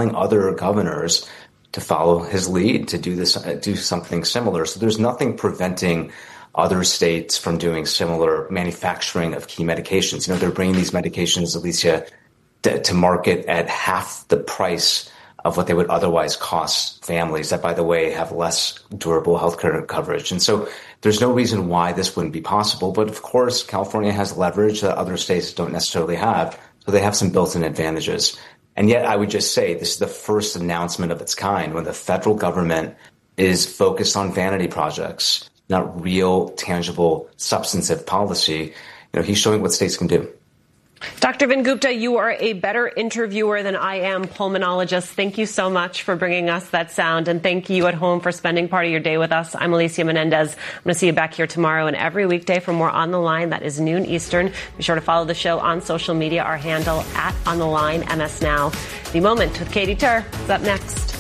telling other governors to follow his lead, to do something similar. So there's nothing preventing other states from doing similar manufacturing of key medications. They're bringing these medications, Alicia, to market at half the price of what they would otherwise cost families that, by the way, have less durable healthcare coverage. And so there's no reason why this wouldn't be possible. But of course, California has leverage that other states don't necessarily have. So they have some built-in advantages. And yet I would just say this is the first announcement of its kind when the federal government is focused on vanity projects, not real, tangible, substantive policy. He's showing what states can do. Dr. Vengupta, you are a better interviewer than I am pulmonologist. Thank you so much for bringing us that sound. And thank you at home for spending part of your day with us. I'm Alicia Menendez. I'm going to see you back here tomorrow and every weekday for more On the Line. That is noon Eastern. Be sure to follow the show on social media. Our handle @OnTheLine, MS Now. The Moment with Katie Tur is up next.